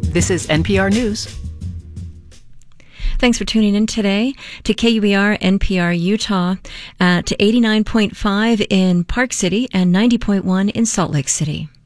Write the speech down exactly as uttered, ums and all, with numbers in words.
This is N P R News. Thanks for tuning in today to K U E R N P R Utah at eighty-nine point five in Park City and ninety point one in Salt Lake City.